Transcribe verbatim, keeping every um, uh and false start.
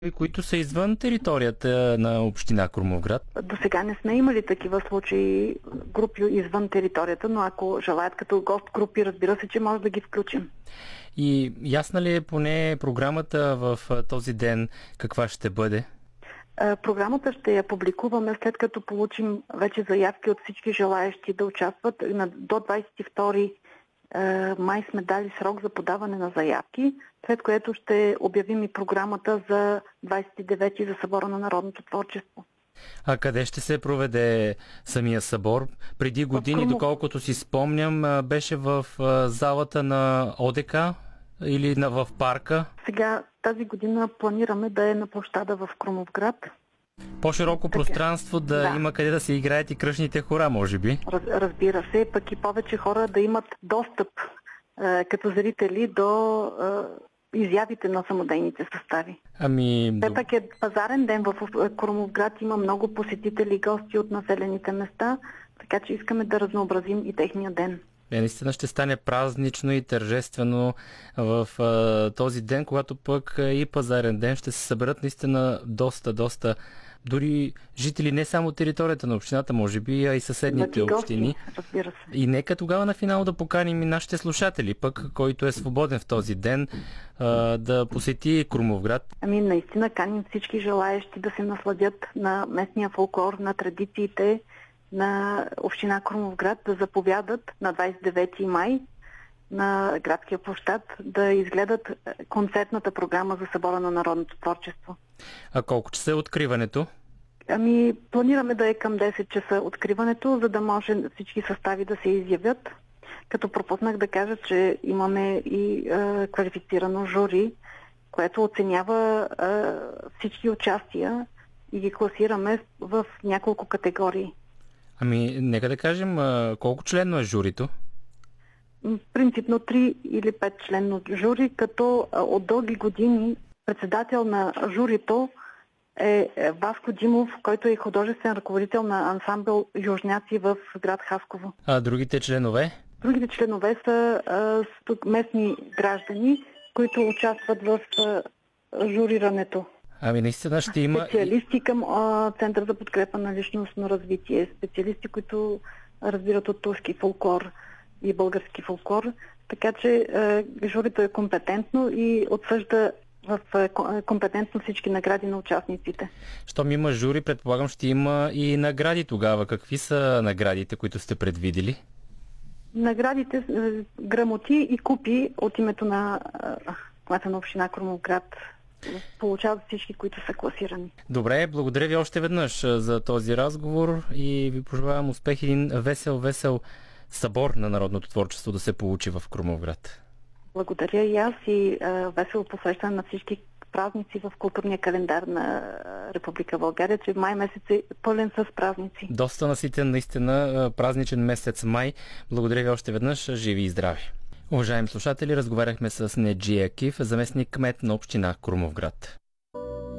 които са извън територията на община Крумовград? До сега не сме имали такива случаи, групи извън територията, но ако желаят като гост групи, разбира се, че може да ги включим. И ясна ли е поне програмата в този ден каква ще бъде? Програмата ще я публикуваме след като получим вече заявки от всички желаещи да участват. До двадесет и втори май сме дали срок за подаване на заявки, след което ще обявим и програмата за двадесет и девети за Събора на народното творчество. А къде ще се проведе самия събор? Преди години, доколкото си спомням, беше в залата на ОДК или на, в парка? Сега тази година планираме да е на площада в Крумовград. По-широко така пространство да, да има къде да се играят и кръшните хора, може би? Раз, разбира се, пък и повече хора да имат достъп е, като зрители до е, изявите на самодейните състави. Ами... Те пък е пазарен ден в Крумовград, има много посетители и гости от населените места, така че искаме да разнообразим и техния ден. Е, наистина ще стане празнично и тържествено в а, този ден, когато пък и пазарен ден ще се съберат наистина доста, доста дори жители не само територията на общината, може би, а и съседните гости, общини. Разбира се. И нека тогава на финал да поканим и нашите слушатели, пък който е свободен в този ден, а, да посети Крумовград. Ами наистина каним всички желаещи да се насладят на местния фолклор, на традициите на община Крумовград, да заповядат на двадесет и девети май на градския площад, да изгледат концертната програма за Събора на народното творчество. А колко часа е откриването? Ами, планираме да е към десет часа откриването, за да може всички състави да се изявят. Като пропуснах да кажа, че имаме и е, квалифицирано жури, което оценява е, всички участия и ги класираме в няколко категории. Ами, нека да кажем, колко членно е журито? Принципно три или пет членно жури, като от дълги години председател на журито е Васко Димов, който е художествен ръководител на ансамбъл Южняци в град Хасково. А другите членове? Другите членове са а, местни граждани, които участват в а, журирането. Ами наистина ще има... Специалисти към а, Център за подкрепа на личностно развитие, специалисти, които разбират от турски фолклор и български фолклор. Така че а, журито е компетентно и отсъжда в а, компетентно всички награди на участниците. Щом има жури, предполагам ще има и награди тогава. Какви са наградите, които сте предвидели? Наградите, грамоти и купи от името на кмета на община Крумовград получават всички, които са класирани. Добре, благодаря ви още веднъж за този разговор и ви пожелавам успех и един весел, весел събор на народното творчество да се получи в Крумовград. Благодаря и аз и а, весело посвещане на всички празници в културния календар на Република България, че май месец е пълен с празници. Доста наситен, наистина празничен месец май. Благодаря ви още веднъж. Живи и здрави! Уважаеми слушатели, разговаряхме с Неджия Киф, заместник кмет на община Крумовград.